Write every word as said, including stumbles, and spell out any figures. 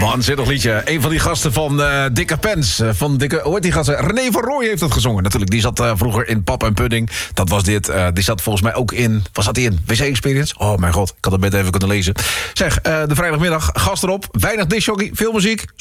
Waanzinnig liedje. Een van die gasten van uh, Dikke Pens. Uh, van Dikke, hoe heet die gasten? René van Rooij heeft dat gezongen. Natuurlijk, die zat uh, vroeger in Pap en Pudding. Dat was dit. Uh, die zat volgens mij ook in... Wat zat die in? W C Experience? Oh mijn god, ik had het beter even kunnen lezen. Zeg, uh, de vrijdagmiddag, gast erop. Weinig discjockey, veel muziek.